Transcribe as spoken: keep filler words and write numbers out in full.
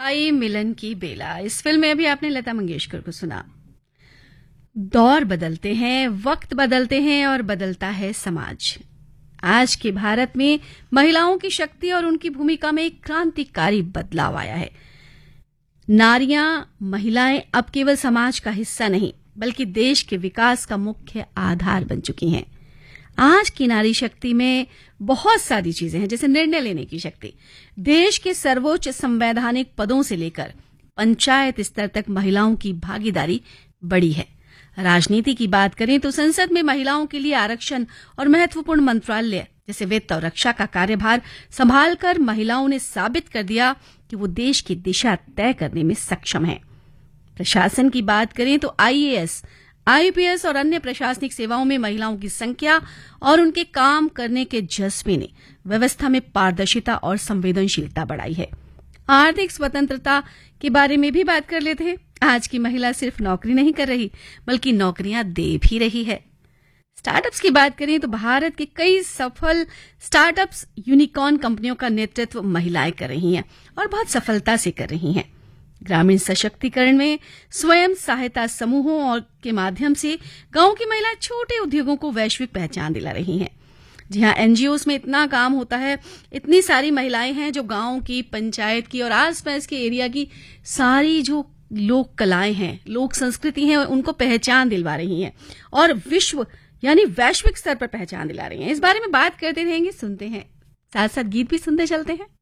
आई मिलन की बेला। इस फिल्म में अभी आपने लता मंगेशकर को सुना। दौर बदलते हैं, वक्त बदलते हैं और बदलता है समाज। आज के भारत में महिलाओं की शक्ति और उनकी भूमिका में एक क्रांतिकारी बदलाव आया है। नारियां, महिलाएं अब केवल समाज का हिस्सा नहीं बल्कि देश के विकास का मुख्य आधार बन चुकी हैं। आज की नारी शक्ति में बहुत सारी चीजें हैं, जैसे निर्णय लेने की शक्ति। देश के सर्वोच्च संवैधानिक पदों से लेकर पंचायत स्तर तक महिलाओं की भागीदारी बड़ी है। राजनीति की बात करें तो संसद में महिलाओं के लिए आरक्षण और महत्वपूर्ण मंत्रालय जैसे वित्त और रक्षा का कार्यभार संभालकर महिलाओं ने साबित कर दिया कि वो देश की दिशा तय करने में सक्षम है। प्रशासन की बात करें तो आईएएस, आईपीएस और अन्य प्रशासनिक सेवाओं में महिलाओं की संख्या और उनके काम करने के जज्बे ने व्यवस्था में पारदर्शिता और संवेदनशीलता बढ़ाई है। आर्थिक स्वतंत्रता के बारे में भी बात कर लेते हैं। आज की महिला सिर्फ नौकरी नहीं कर रही बल्कि नौकरियां दे भी रही है। स्टार्टअप्स की बात करें तो भारत के कई सफल स्टार्टअप्स, यूनिकॉर्न कंपनियों का नेतृत्व महिलाएं कर रही हैं और बहुत सफलता से कर रही हैं। ग्रामीण सशक्तिकरण में स्वयं सहायता समूहों और के माध्यम से गांव की महिलाएं छोटे उद्योगों को वैश्विक पहचान दिला रही हैं। जी हाँ, एनजीओस में इतना काम होता है, इतनी सारी महिलाएं हैं जो गांव की, पंचायत की और आसपास के एरिया की सारी जो लोक कलाएं हैं, लोक संस्कृति हैं, उनको पहचान दिलवा रही हैं और विश्व यानी वैश्विक स्तर पर पहचान दिला रही हैं। इस बारे में बात करते रहेंगे, सुनते हैं, साथ साथ गीत भी सुनते चलते हैं।